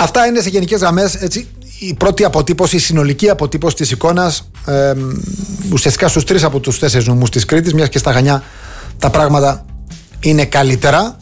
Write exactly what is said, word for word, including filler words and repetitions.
Αυτά είναι σε γενικές γραμμές, έτσι, η πρώτη αποτύπωση, η συνολική αποτύπωση της εικόνας, ε, ουσιαστικά στους τρεις από τους τέσσερις νομούς της Κρήτης, μιας και στα Χανιά τα πράγματα είναι καλύτερα.